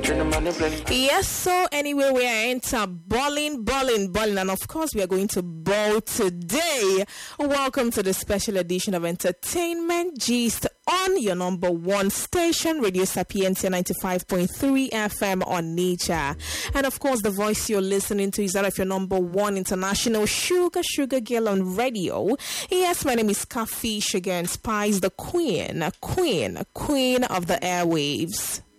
Yes, so anyway, we are into balling, and of course we are going to ball today. Welcome to the special edition of Entertainment Gist on your number one station, Radio Sapientia 95.3 FM on Nature. And of course, the voice you're listening to is that of your number one international sugar girl on radio. Yes, my name is Kafi Sugar and Spice, the queen of the airwaves.